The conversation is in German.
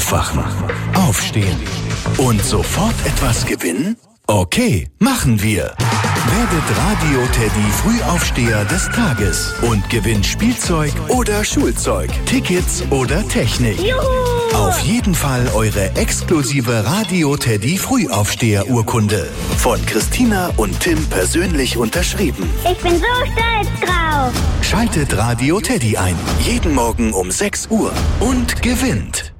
Aufwachen, aufstehen und sofort etwas gewinnen? Okay, machen wir. Werdet Radio-Teddy Frühaufsteher des Tages und gewinnt Spielzeug oder Schulzeug, Tickets oder Technik. Juhu! Auf jeden Fall eure exklusive Radio-Teddy Frühaufsteher-Urkunde. Von Christina und Tim persönlich unterschrieben. Ich bin so stolz drauf. Schaltet Radio Teddy ein. Jeden Morgen um 6 Uhr und gewinnt.